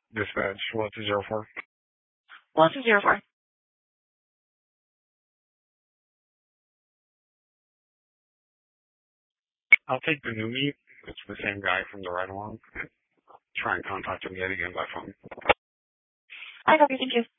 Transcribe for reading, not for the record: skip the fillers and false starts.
Dispatch, what's 04? 1204. I'll take the new meat. It's the same guy from the ride along. Try and contact him yet again by phone. I copy, thank you.